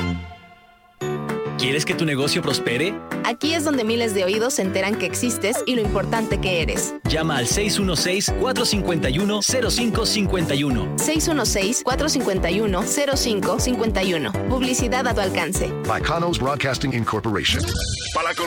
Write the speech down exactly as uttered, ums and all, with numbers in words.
¿Quieres que tu negocio prospere? Aquí es donde miles de oídos se enteran que existes y lo importante que eres. Llama al seis uno seis, cuatro cinco uno, cero cinco cinco uno. seis uno seis, cuatro cinco uno, cero cinco cinco uno. Publicidad a tu alcance. By Kanos Broadcasting Incorporation. Para